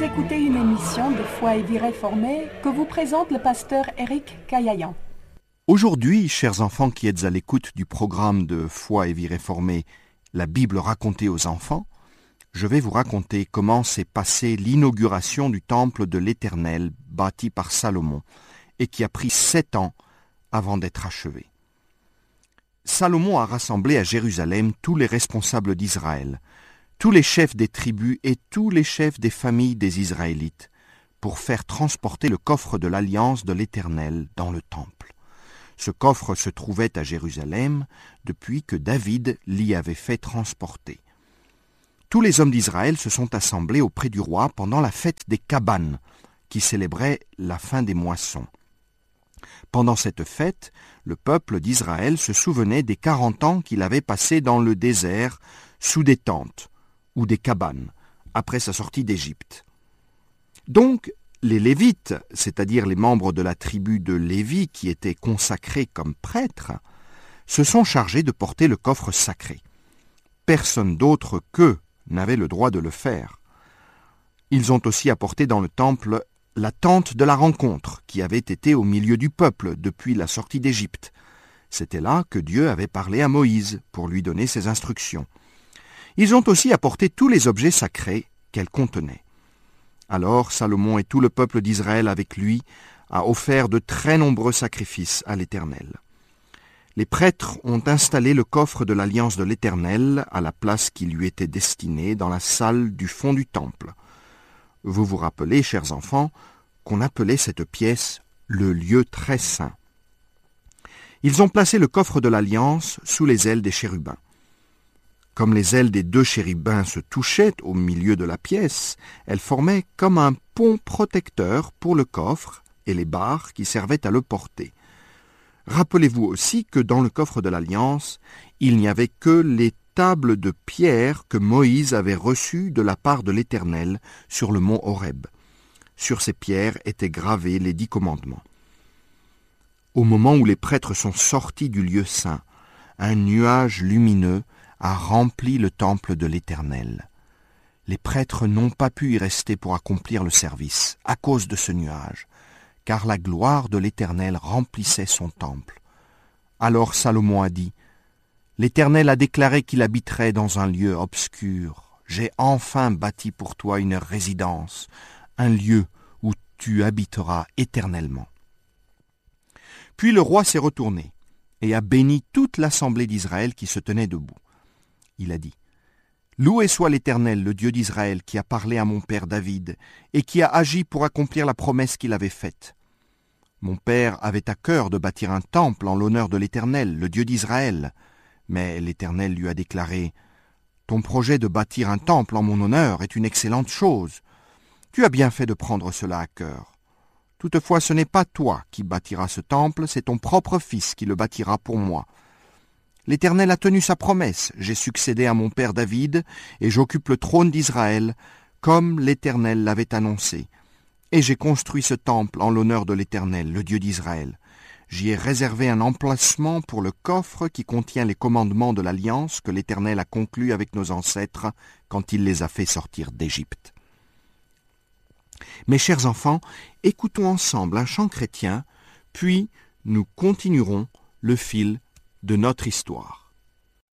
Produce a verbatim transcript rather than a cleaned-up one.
écoutez une émission de Foi et Vie réformée que vous présente le pasteur Éric Caillayan. Aujourd'hui, chers enfants qui êtes à l'écoute du programme de Foi et Vie réformée, la Bible racontée aux enfants, je vais vous raconter comment s'est passée l'inauguration du temple de l'Éternel bâti par Salomon et qui a pris sept ans avant d'être achevé. Salomon a rassemblé à Jérusalem tous les responsables d'Israël, tous les chefs des tribus et tous les chefs des familles des Israélites, pour faire transporter le coffre de l'Alliance de l'Éternel dans le temple. Ce coffre se trouvait à Jérusalem depuis que David l'y avait fait transporter. Tous les hommes d'Israël se sont assemblés auprès du roi pendant la fête des cabanes, qui célébrait la fin des moissons. Pendant cette fête, le peuple d'Israël se souvenait des quarante ans qu'il avait passés dans le désert, sous des tentes ou des cabanes, après sa sortie d'Égypte. Donc, les Lévites, c'est-à-dire les membres de la tribu de Lévi qui étaient consacrés comme prêtres, se sont chargés de porter le coffre sacré. Personne d'autre qu'eux n'avait le droit de le faire. Ils ont aussi apporté dans le temple la tente de la rencontre qui avait été au milieu du peuple depuis la sortie d'Égypte. C'était là que Dieu avait parlé à Moïse pour lui donner ses instructions. Ils ont aussi apporté tous les objets sacrés qu'elle contenait. Alors Salomon et tout le peuple d'Israël avec lui a offert de très nombreux sacrifices à l'Éternel. Les prêtres ont installé le coffre de l'Alliance de l'Éternel à la place qui lui était destinée dans la salle du fond du temple. Vous vous rappelez, chers enfants, qu'on appelait cette pièce le lieu très saint. Ils ont placé le coffre de l'Alliance sous les ailes des chérubins. Comme les ailes des deux chérubins se touchaient au milieu de la pièce, elles formaient comme un pont protecteur pour le coffre et les barres qui servaient à le porter. Rappelez-vous aussi que dans le coffre de l'Alliance, il n'y avait que les tables de pierre que Moïse avait reçues de la part de l'Éternel sur le mont Horeb. Sur ces pierres étaient gravés les dix commandements. Au moment où les prêtres sont sortis du lieu saint, un nuage lumineux a rempli le temple de l'Éternel. Les prêtres n'ont pas pu y rester pour accomplir le service à cause de ce nuage, car la gloire de l'Éternel remplissait son temple. Alors Salomon a dit, « L'Éternel a déclaré qu'il habiterait dans un lieu obscur. J'ai enfin bâti pour toi une résidence, un lieu où tu habiteras éternellement. » Puis le roi s'est retourné et a béni toute l'assemblée d'Israël qui se tenait debout. Il a dit, « Loué soit l'Éternel, le Dieu d'Israël, qui a parlé à mon père David et qui a agi pour accomplir la promesse qu'il avait faite. Mon père avait à cœur de bâtir un temple en l'honneur de l'Éternel, le Dieu d'Israël. Mais l'Éternel lui a déclaré, « Ton projet de bâtir un temple en mon honneur est une excellente chose. Tu as bien fait de prendre cela à cœur. Toutefois, ce n'est pas toi qui bâtiras ce temple, c'est ton propre fils qui le bâtira pour moi. L'Éternel a tenu sa promesse. J'ai succédé à mon père David et j'occupe le trône d'Israël, comme l'Éternel l'avait annoncé. Et j'ai construit ce temple en l'honneur de l'Éternel, le Dieu d'Israël. J'y ai réservé un emplacement pour le coffre qui contient les commandements de l'alliance que l'Éternel a conclus avec nos ancêtres quand il les a fait sortir d'Égypte. » Mes chers enfants, écoutons ensemble un chant chrétien, puis nous continuerons le fil de notre histoire.